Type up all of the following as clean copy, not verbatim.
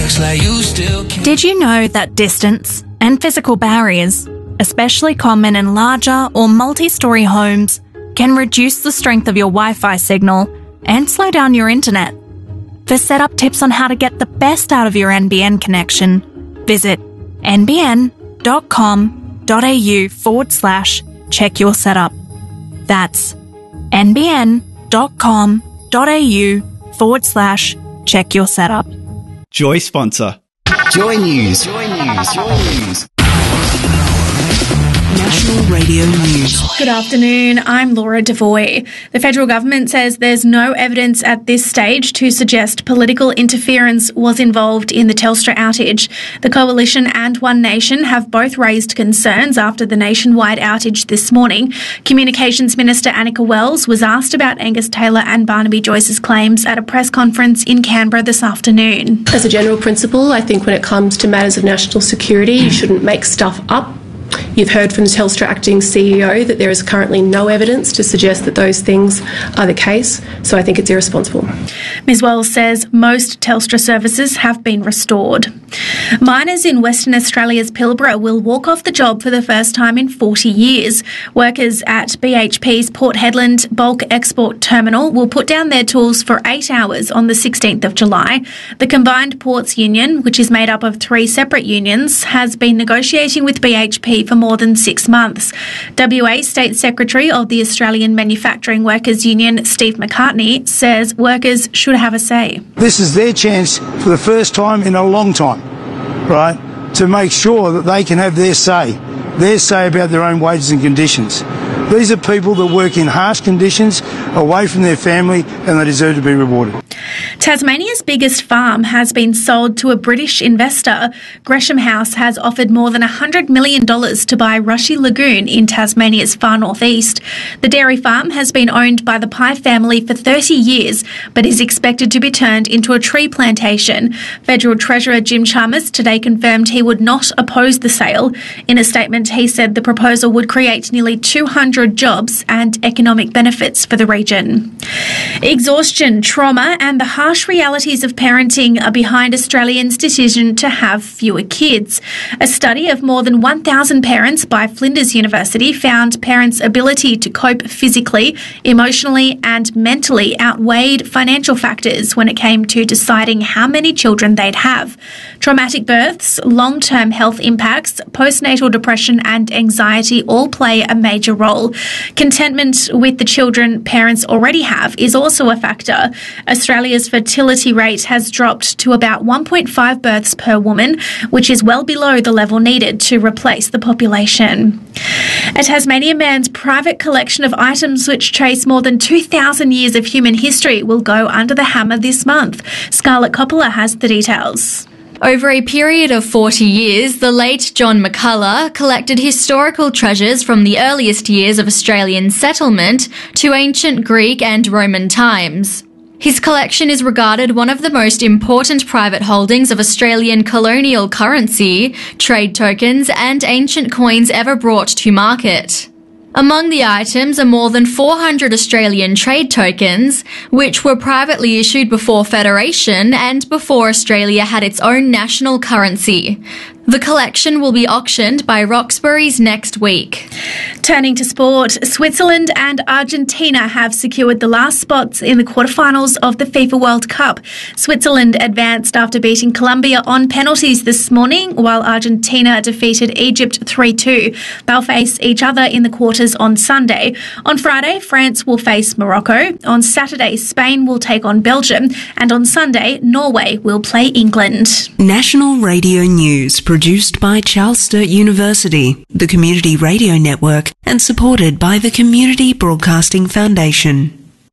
Looks like you still can't. Did you know that distance and physical barriers, especially common in larger or multi-storey homes, can reduce the strength of your Wi-Fi signal and slow down your internet? For setup tips on how to get the best out of your NBN connection, visit nbn.com.au/check your setup. That's nbn.com.au/check your setup. Joy sponsor. Joy News. National Radio News. Good afternoon, I'm Laura Devoy. The federal government says there's no evidence at this stage to suggest political interference was involved in the Telstra outage. The Coalition and One Nation have both raised concerns after the nationwide outage this morning. Communications Minister Annika Wells was asked about Angus Taylor and Barnaby Joyce's claims at a press conference in Canberra this afternoon. As a general principle, I think when it comes to matters of national security, you shouldn't make stuff up. You've heard from the Telstra acting CEO that there is currently no evidence to suggest that those things are the case, so I think it's irresponsible. Ms Wells says most Telstra services have been restored. Miners in Western Australia's Pilbara will walk off the job for the first time in 40 years. Workers at BHP's Port Hedland Bulk Export Terminal will put down their tools for 8 hours on the 16th of July. The Combined Ports Union, which is made up of 3 separate unions, has been negotiating with BHP for more than 6 months. WA State Secretary of the Australian Manufacturing Workers Union, Steve McCartney, says workers should have a say. This is their chance for the first time in a long time, right, to make sure that they can have their say about their own wages and conditions. These are people that work in harsh conditions, away from their family, and they deserve to be rewarded. Tasmania's biggest farm has been sold to a British investor. Gresham House has offered more than $100 million to buy Rushy Lagoon in Tasmania's far northeast. The dairy farm has been owned by the Pye family for 30 years, but is expected to be turned into a tree plantation. Federal Treasurer Jim Chalmers today confirmed he would not oppose the sale. In a statement, he said the proposal would create nearly 200 jobs and economic benefits for the region. Exhaustion, trauma, and the harsh realities of parenting are behind Australians' decision to have fewer kids. A study of more than 1,000 parents by Flinders University found parents' ability to cope physically, emotionally, and mentally outweighed financial factors when it came to deciding how many children they'd have. Traumatic births, long-term health impacts, postnatal depression, and anxiety all play a major role. Contentment with the children parents already have is also a factor. Australia's fertility rate has dropped to about 1.5 births per woman, which is well below the level needed to replace the population. A Tasmanian man's private collection of items which trace more than 2,000 years of human history will go under the hammer this month. Scarlett Coppola has the details. Over a period of 40 years, the late John McCullough collected historical treasures from the earliest years of Australian settlement to ancient Greek and Roman times. His collection is regarded one of the most important private holdings of Australian colonial currency, trade tokens, and ancient coins ever brought to market. Among the items are more than 400 Australian trade tokens, which were privately issued before Federation and before Australia had its own national currency. The collection will be auctioned by Roxbury's next week. Turning to sport, Switzerland and Argentina have secured the last spots in the quarterfinals of the FIFA World Cup. Switzerland advanced after beating Colombia on penalties this morning, while Argentina defeated Egypt 3-2. They'll face each other in the quarters on Sunday. On Friday, France will face Morocco. On Saturday, Spain will take on Belgium. And on Sunday, Norway will play England. National Radio News, produced by Charles Sturt University, the Community Radio Network, and supported by the Community Broadcasting Foundation.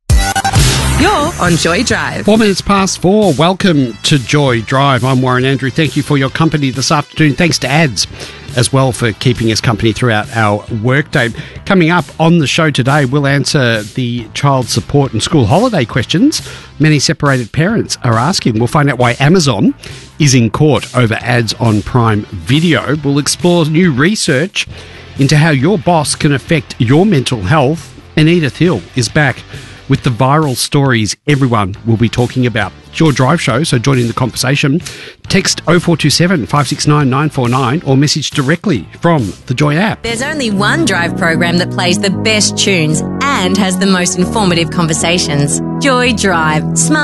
You're on Joy Drive. 4 minutes past 4. Welcome to Joy Drive. I'm Warren Andrew. Thank you for your company this afternoon. Thanks to ADS as well for keeping us company throughout our workday. Coming up on the show today, we'll answer the child support and school holiday questions many separated parents are asking. We'll find out why Amazon is in court over ads on Prime Video. We'll explore new research into how your boss can affect your mental health. And Edith Hill is back with the viral stories everyone will be talking about. It's your Drive show, so join in the conversation. Text 0427 569 949 or message directly from the Joy app. There's only one Drive program that plays the best tunes and has the most informative conversations. Joy Drive. Smart